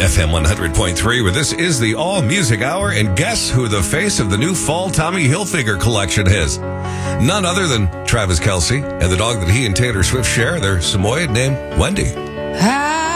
FM 100.3, where this is the All Music Hour, and guess who the face of the new fall Tommy Hilfiger collection is? None other than Travis Kelce and the dog that he and Taylor Swift share, their Samoyed named Wendy.